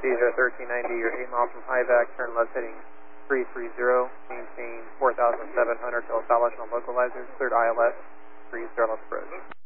Caesar 1390, you're 8 miles from Hyvac, turn left heading 330, maintain 4,700 till establishment localizers, third ILS, 3 Starless approach.